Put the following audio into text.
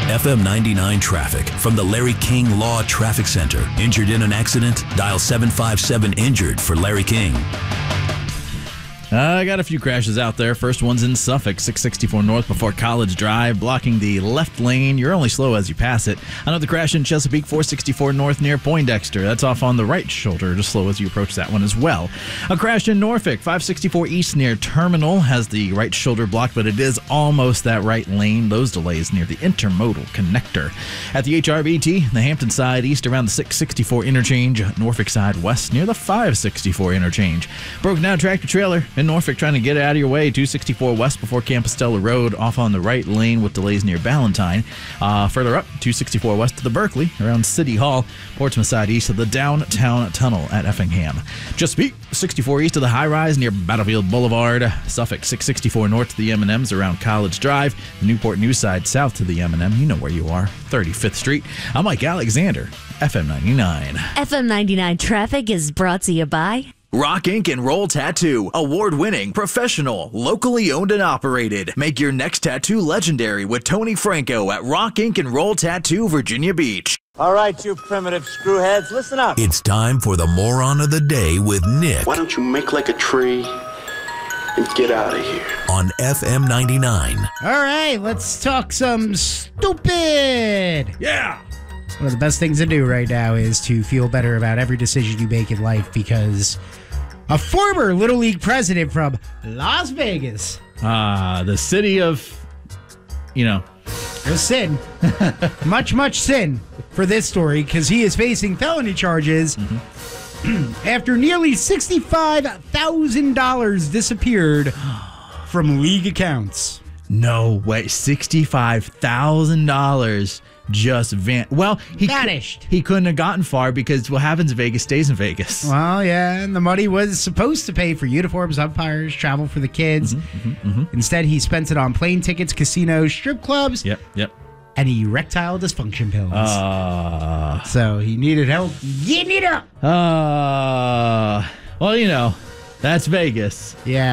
FM 99 traffic from the Larry King Law Traffic Center. Injured in an accident? Dial 757-INJURED for Larry King. I got a few crashes out there. First one's in Suffolk, 664 north before College Drive, blocking the left lane. You're only slow as you pass it. Another crash in Chesapeake, 464 north near Poindexter. That's off on the right shoulder, just slow as you approach that one as well. A crash in Norfolk, 564 east near Terminal, has the right shoulder blocked, but it is almost that right lane. Those delays near the intermodal connector. At the HRBT, the Hampton side east around the 664 interchange, Norfolk side west near the 564 interchange. Broken down tractor trailer in Norfolk trying to get out of your way. 264 west before Campostella Road, off on the right lane with delays near Ballantyne. Further up, 264 west of the Berkeley around City Hall. Portsmouth side east of the downtown tunnel at Effingham. Chesapeake, 64 east of the high rise near Battlefield Boulevard. Suffolk, 664 north to the M&Ms around College Drive. Newport News side south to the M&M. You know where you are. 35th Street. I'm Mike Alexander, FM 99. FM 99 traffic is brought to you by Rock Ink and Roll Tattoo. Award-winning, professional, locally owned and operated. Make your next tattoo legendary with Tony Franco at Rock Ink and Roll Tattoo, Virginia Beach. All right, you primitive screwheads, listen up. It's time for the Moron of the Day with Nick. Why don't you make like a tree and get out of here? On FM 99. All right, let's talk some stupid. Yeah! One of the best things to do right now is to feel better about every decision you make in life, because a former Little League president from Las Vegas. The city of, There's sin. much sin for this story, because he is facing felony charges after nearly $65,000 disappeared from league accounts. No way. $65,000 just he vanished. He couldn't have gotten far because what happens in Vegas stays in Vegas. Well, yeah, and the money was supposed to pay for uniforms, umpires, travel for the kids. Instead, he spent it on plane tickets, casinos, strip clubs. Yep. And erectile dysfunction pills. So he needed help. You need help. Well, that's Vegas. Yeah.